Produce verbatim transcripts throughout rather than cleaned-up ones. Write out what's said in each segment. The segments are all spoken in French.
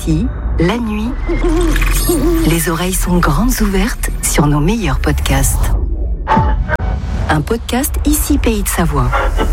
Ici, la nuit, les oreilles sont grandes ouvertes sur nos meilleurs podcasts. Un podcast Ici Pays de Savoie.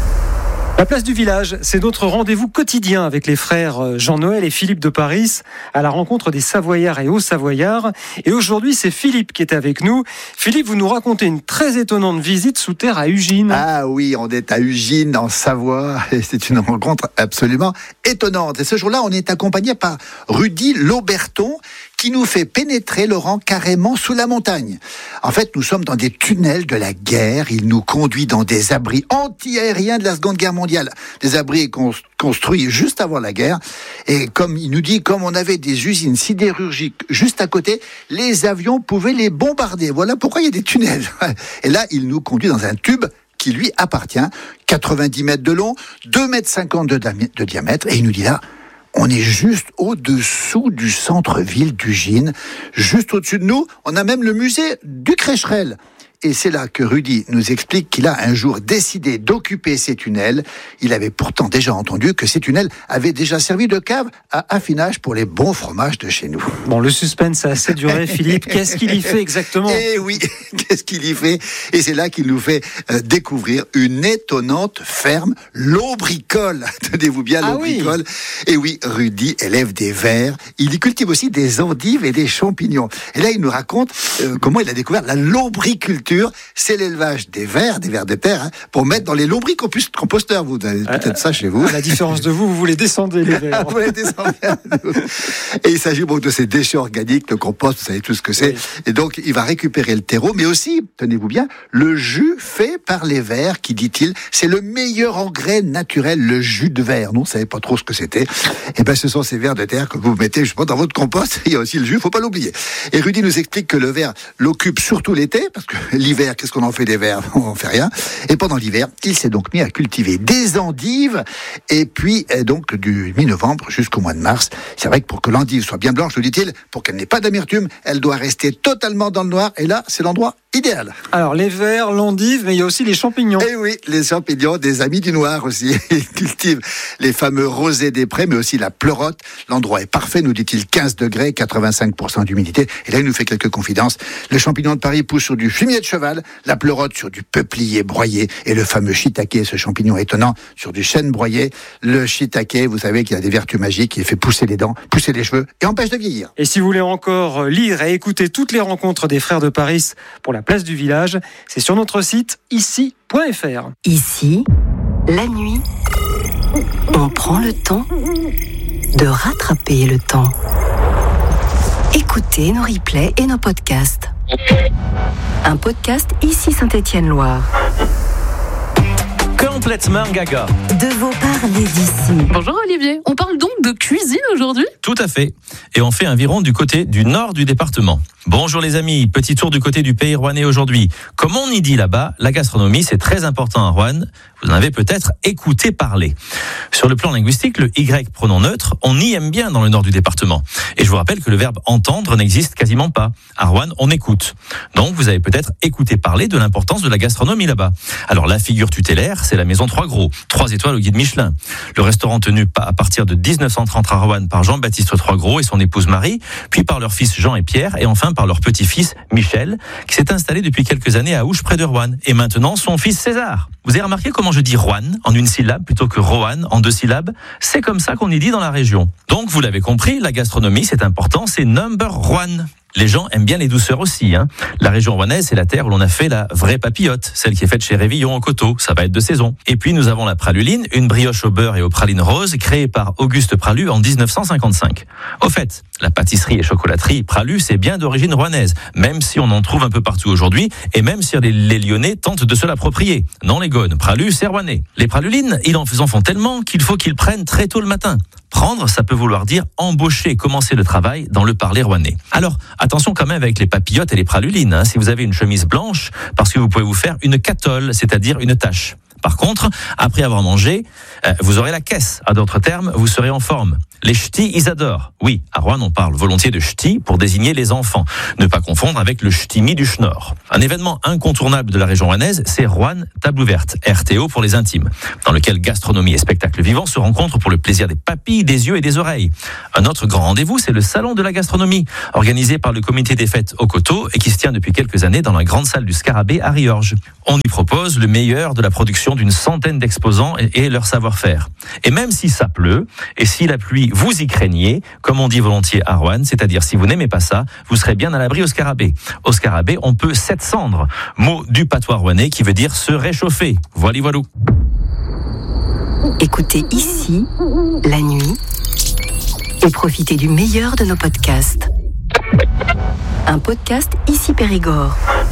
La place du village, c'est notre rendez-vous quotidien avec les frères Jean-Noël et Philippe de Paris à la rencontre des Savoyards et Hauts-Savoyards. Et aujourd'hui, c'est Philippe qui est avec nous. Philippe, vous nous racontez une très étonnante visite sous terre à Ugine. Ah oui, on est à Ugine, en Savoie, et c'est une rencontre absolument étonnante. Et ce jour-là, on est accompagné par Rudy Lauberton, qui nous fait pénétrer, Laurent, carrément sous la montagne. En fait, nous sommes dans des tunnels de la guerre. Il nous conduit dans des abris anti-aériens de la Seconde Guerre mondiale. Des abris construits juste avant la guerre. Et comme il nous dit, comme on avait des usines sidérurgiques juste à côté, les avions pouvaient les bombarder. Voilà pourquoi il y a des tunnels. Et là, il nous conduit dans un tube qui lui appartient, quatre-vingt-dix mètres de long, deux mètres cinquante de, de diamètre. Et il nous dit là, on est juste au-dessous du centre-ville d'Ugine. Juste au-dessus de nous, on a même le musée du Crécherel. Et c'est là que Rudy nous explique qu'il a un jour décidé d'occuper ces tunnels. Il avait pourtant déjà entendu que ces tunnels avaient déjà servi de cave à affinage pour les bons fromages de chez nous. Bon, le suspense a assez duré, Philippe. Qu'est-ce qu'il y fait exactement ? Eh oui, qu'est-ce qu'il y fait ? Et c'est là qu'il nous fait euh, découvrir une étonnante ferme Laubricole. Tenez-vous bien, ah Laubricole. Oui. Et oui, Rudy élève des vers. Il y cultive aussi des endives et des champignons. Et là, il nous raconte euh, comment il a découvert la lombriculture. C'est l'élevage des vers, des vers de terre, hein, pour mettre dans les lombricomposteurs. Vous avez peut-être euh, ça chez vous. À la différence de vous, vous voulez descendre les vers. Vous voulez descendre. Et il s'agit donc de ces déchets organiques, le compost, vous savez tout ce que c'est. Oui. Et donc, il va récupérer le terreau, mais aussi, tenez-vous bien, le jus fait par les vers, qui, dit-il, c'est le meilleur engrais naturel, le jus de verre. Nous, on ne savait pas trop ce que c'était. Et ben, ce sont ces vers de terre que vous mettez, justement, dans votre compost. Il y a aussi le jus, il ne faut pas l'oublier. Et Rudy nous explique que le verre l'occupe surtout l'été, parce que l'hiver, qu'est-ce qu'on en fait des vers ? On n'en fait rien. Et pendant l'hiver, il s'est donc mis à cultiver des endives. Et puis, donc, du mi-novembre jusqu'au mois de mars. C'est vrai que pour que l'endive soit bien blanche, nous dit-il, pour qu'elle n'ait pas d'amertume, elle doit rester totalement dans le noir. Et là, c'est l'endroit idéal. Alors, les vers, l'endive, mais il y a aussi les champignons. Eh oui, les champignons, des amis du noir aussi. Ils cultivent les fameux rosés des prés, mais aussi la pleurote. L'endroit est parfait, nous dit-il, quinze degrés, quatre-vingt-cinq pour cent d'humidité. Et là, il nous fait quelques confidences. Le champignon de Paris pousse sur du fumier de cheval, la pleurote sur du peuplier broyé, et le fameux shiitake, ce champignon étonnant, sur du chêne broyé. Le shiitake, vous savez qu'il a des vertus magiques, il fait pousser les dents, pousser les cheveux, et empêche de vieillir. Et si vous voulez encore lire et écouter toutes les rencontres des frères de Paris pour la place du village, c'est sur notre site ici point f r. Ici, la nuit, on prend le temps de rattraper le temps. Écoutez nos replays et nos podcasts. Un podcast Ici Saint-Étienne-Loire. Complètement gaga. De vos parler d'ici. Bonjour Olivier, on parle donc de cuisine aujourd'hui ? Tout à fait. Et on fait un viron du côté du nord du département. Bonjour les amis, petit tour du côté du pays rouennais aujourd'hui. Comme on y dit là-bas, la gastronomie c'est très important à Rouen. Vous en avez peut-être écouté parler. Sur le plan linguistique, le Y pronom neutre, on y aime bien dans le nord du département. Et je vous rappelle que le verbe entendre n'existe quasiment pas. À Rouen, on écoute. Donc vous avez peut-être écouté parler de l'importance de la gastronomie là-bas. Alors la figure tutélaire, c'est la maison Trois Gros, trois étoiles au guide Michelin. Le restaurant tenu à partir de dix-neuf cent trente à Rouen par Jean-Baptiste Trois Gros et son épouse Marie, puis par leurs fils Jean et Pierre, et enfin par leur petit-fils Michel, qui s'est installé depuis quelques années à Ouche près de Rouen, et maintenant son fils César. Vous avez remarqué comment je dis Rouen en une syllabe plutôt que Roanne en deux syllabes ? C'est comme ça qu'on y dit dans la région. Donc vous l'avez compris, la gastronomie c'est important, c'est number Rouen. Les gens aiment bien les douceurs aussi. Hein. La région rouennaise, c'est la terre où l'on a fait la vraie papillote, celle qui est faite chez Révillon au coteau. Ça va être de saison. Et puis nous avons la praluline, une brioche au beurre et aux pralines roses, créée par Auguste Pralu en dix-neuf cent cinquante-cinq. Au fait, la pâtisserie et chocolaterie Pralu, c'est bien d'origine rouennaise, même si on en trouve un peu partout aujourd'hui, et même si les, les Lyonnais tentent de se l'approprier. Non les gones, Pralu, c'est rouennais. Les pralulines, ils en font tellement qu'il faut qu'ils prennent très tôt le matin. Prendre, ça peut vouloir dire embaucher, commencer le travail dans le parler rouennais. Alors, attention quand même avec les papillotes et les pralulines. Hein, si vous avez une chemise blanche, parce que vous pouvez vous faire une catole, c'est-à-dire une tache. Par contre, après avoir mangé, euh, vous aurez la caisse. À d'autres termes, vous serez en forme. Les ch'tis, ils adorent. Oui, à Roanne, on parle volontiers de ch'tis pour désigner les enfants. Ne pas confondre avec le ch'timi du Schnorr. Un événement incontournable de la région rouennaise, c'est Roanne Table Ouverte, R T O pour les intimes, dans lequel gastronomie et spectacle vivant se rencontrent pour le plaisir des papilles, des yeux et des oreilles. Un autre grand rendez-vous, c'est le Salon de la gastronomie, organisé par le comité des fêtes au Coteau et qui se tient depuis quelques années dans la grande salle du Scarabée à Riorges. On y propose le meilleur de la production d'une centaine d'exposants et, et leur savoir-faire. Et même si ça pleut, et si la pluie vous y craignez, comme on dit volontiers à Roanne, c'est-à-dire si vous n'aimez pas ça, vous serez bien à l'abri au Scarabée. Au Scarabée, on peut sept cendres, mot du patois rouennais qui veut dire se réchauffer. Voilà, voilà. Écoutez ici, la nuit, et profitez du meilleur de nos podcasts. Un podcast Ici Périgord.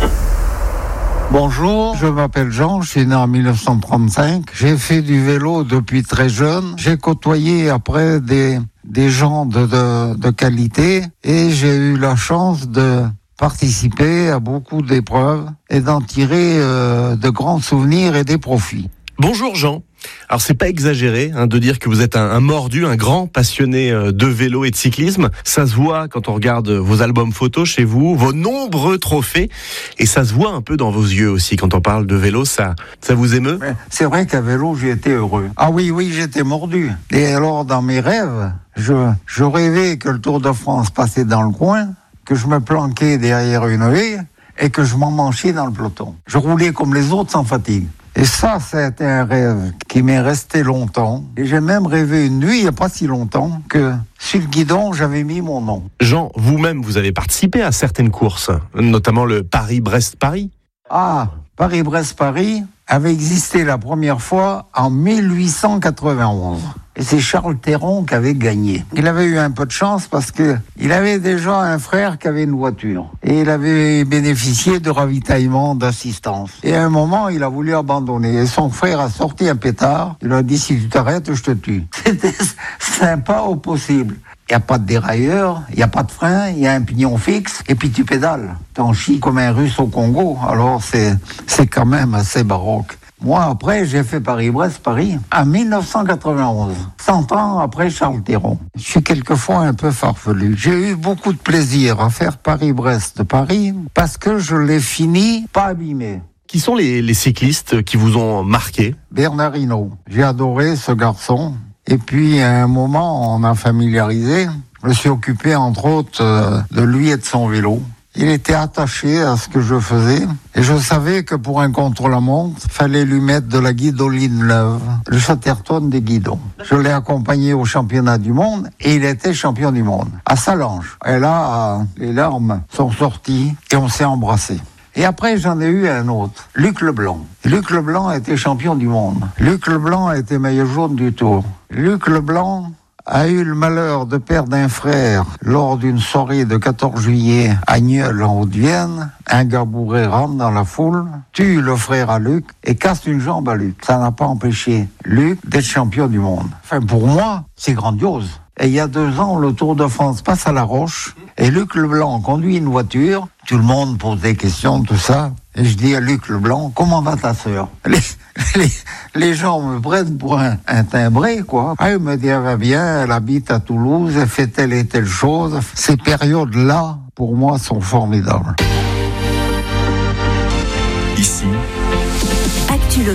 Bonjour, je m'appelle Jean, je suis né en dix-neuf cent trente-cinq. J'ai fait du vélo depuis très jeune. J'ai côtoyé après des, des gens de, de, de qualité et j'ai eu la chance de participer à beaucoup d'épreuves et d'en tirer euh, de grands souvenirs et des profits. Bonjour Jean. Alors c'est pas exagéré hein, de dire que vous êtes un, un mordu, un grand passionné de vélo et de cyclisme. Ça se voit quand on regarde vos albums photos chez vous, vos nombreux trophées, et ça se voit un peu dans vos yeux aussi quand on parle de vélo. Ça, ça vous émeut ? C'est vrai qu'à vélo j'ai été heureux. Ah oui, oui, j'étais mordu. Et alors dans mes rêves, je, je rêvais que le Tour de France passait dans le coin, que je me planquais derrière une haie et que je m'emmanchais dans le peloton. Je roulais comme les autres sans fatigue. Et ça, c'était un rêve qui m'est resté longtemps. Et j'ai même rêvé une nuit, il n'y a pas si longtemps, que sur le guidon, j'avais mis mon nom. Jean, vous-même, vous avez participé à certaines courses, notamment le Paris-Brest-Paris. Ah, Paris-Brest-Paris avait existé la première fois en mille huit cent quatre-vingt-onze. Et c'est Charles Théron qui avait gagné. Il avait eu un peu de chance parce que il avait déjà un frère qui avait une voiture. Et il avait bénéficié de ravitaillement, d'assistance. Et à un moment, il a voulu abandonner. Et son frère a sorti un pétard. Il a dit, si tu t'arrêtes, je te tue. C'était sympa au possible. Il n'y a pas de dérailleur, il n'y a pas de frein, il y a un pignon fixe, et puis tu pédales. T'en chies comme un Russe au Congo, alors c'est, c'est quand même assez baroque. Moi, après, j'ai fait Paris-Brest-Paris en dix-neuf cent quatre-vingt-onze, cent ans après Charles Théron. Je suis quelquefois un peu farfelu. J'ai eu beaucoup de plaisir à faire Paris-Brest-Paris parce que je l'ai fini pas abîmé. Qui sont les, les cyclistes qui vous ont marqué ? Bernard Hinault. J'ai adoré ce garçon. Et puis, à un moment, on a familiarisé. Je me suis occupé, entre autres, euh, de lui et de son vélo. Il était attaché à ce que je faisais. Et je savais que pour un contre-la-montre, il fallait lui mettre de la guidoline neuve, le Chatterton des guidons. Je l'ai accompagné au championnat du monde et il était champion du monde, à Salange. Et là, les larmes sont sorties et on s'est embrassés. Et après, j'en ai eu un autre, Luc Leblanc. Luc Leblanc était champion du monde. Luc Leblanc a été maillot jaune du Tour. Luc Leblanc a eu le malheur de perdre un frère lors d'une soirée de quatorze juillet à Nieul en Haute-Vienne. Un gars bourré rentre dans la foule, tue le frère à Luc et casse une jambe à Luc. Ça n'a pas empêché Luc d'être champion du monde. Enfin, pour moi, c'est grandiose. Et il y a deux ans, le Tour de France passe à La Roche et Luc Leblanc conduit une voiture. Tout le monde pose des questions, tout ça. Et je dis à Luc Leblanc, comment va ta sœur ? les, les, les gens me prennent pour un, un timbré, quoi. Ah, il me dit, elle va bien, elle habite à Toulouse, elle fait telle et telle chose. Ces périodes-là, pour moi, sont formidables. Ici, Actu